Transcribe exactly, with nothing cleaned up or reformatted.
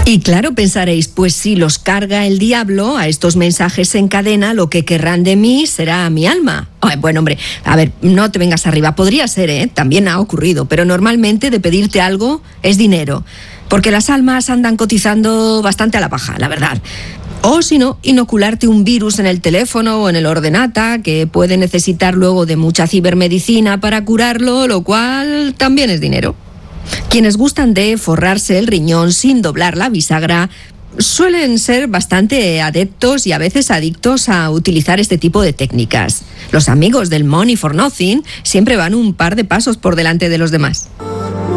Y claro, pensaréis, pues si los carga el diablo, a estos mensajes en cadena, lo que querrán de mí será mi alma. Ay, bueno, hombre, a ver, no te vengas arriba. Podría ser, ¿eh? También ha ocurrido, pero normalmente de pedirte algo es dinero. Porque las almas andan cotizando bastante a la paja, la verdad. O si no, inocularte un virus en el teléfono o en el ordenata, que puede necesitar luego de mucha cibermedicina para curarlo, lo cual también es dinero. Quienes gustan de forrarse el riñón sin doblar la bisagra suelen ser bastante adeptos y a veces adictos a utilizar este tipo de técnicas. Los amigos del Money for Nothing siempre van un par de pasos por delante de los demás.